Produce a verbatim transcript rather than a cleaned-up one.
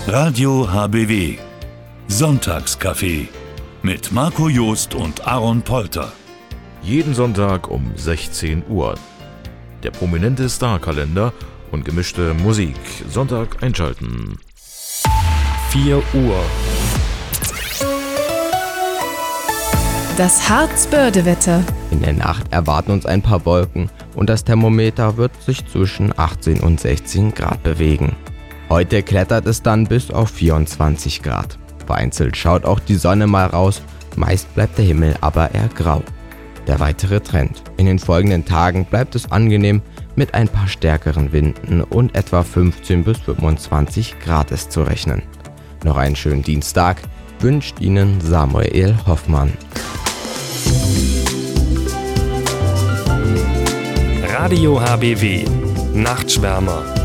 Radio H B W Sonntagscafé mit Marco Joost und Aaron Polter. Jeden Sonntag um sechzehn Uhr. Der prominente Star-Kalender und gemischte Musik. Sonntag einschalten. vier Uhr. Das Harz-Börde-Wetter. In der Nacht erwarten uns ein paar Wolken und das Thermometer wird sich zwischen achtzehn und sechzehn Grad bewegen. Heute klettert es dann bis auf vierundzwanzig Grad. Vereinzelt schaut auch die Sonne mal raus, meist bleibt der Himmel aber eher grau. Der weitere Trend: In den folgenden Tagen bleibt es angenehm, mit ein paar stärkeren Winden und etwa fünfzehn bis fünfundzwanzig Grad ist zu rechnen. Noch einen schönen Dienstag wünscht Ihnen Samuel Hoffmann. Radio H B W Nachtschwärmer.